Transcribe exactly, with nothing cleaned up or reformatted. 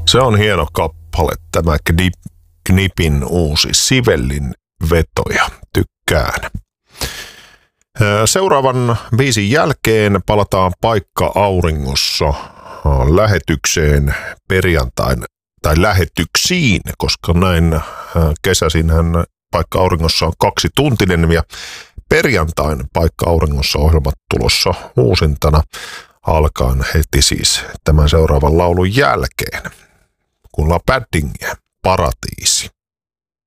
Se on hieno kappale, tämä Knip, Knipin uusi Sivellin vetoja. Tykkään. Seuraavan biisin jälkeen palataan Paikka auringossa lähetykseen perjantain tai lähetyksiin, koska näin kesäisinhän Paikka auringossa on kaksi tuntinen ja perjantain Paikka auringossa ohjelmat tulossa uusintana alkaen heti siis tämän seuraavan laulun jälkeen. Kuunnellaan Paddingia, Paratiisi.